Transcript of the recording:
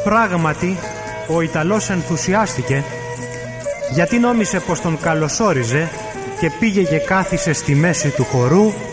Πράγματι, ο Ιταλός ενθουσιάστηκε, γιατί νόμισε πως τον καλωσόριζε και πήγε και κάθισε στη μέση του χορού